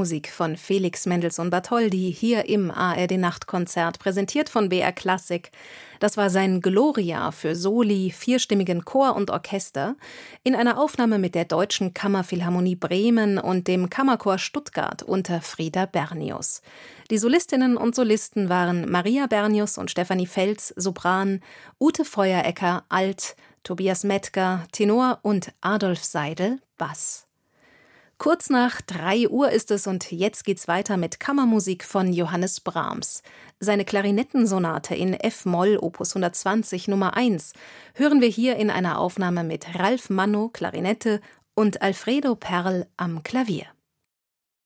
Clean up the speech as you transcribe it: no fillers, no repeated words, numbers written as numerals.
Kammermusik von Felix Mendelssohn-Bartholdy hier im ARD-Nachtkonzert, präsentiert von BR Klassik. Das war sein Gloria für Soli, vierstimmigen Chor und Orchester in einer Aufnahme mit der Deutschen Kammerphilharmonie Bremen und dem Kammerchor Stuttgart unter Frieda Bernius. Die Solistinnen und Solisten waren Maria Bernius und Stefanie Feltz, Sopran, Ute Feuerecker, Alt, Tobias Mettger, Tenor und Adolf Seidel, Bass. Kurz nach 3 Uhr ist es und jetzt geht's weiter mit Kammermusik von Johannes Brahms. Seine Klarinettensonate in F-Moll Opus 120 Nummer 1 hören wir hier in einer Aufnahme mit Ralf Manno, Klarinette und Alfredo Perl am Klavier.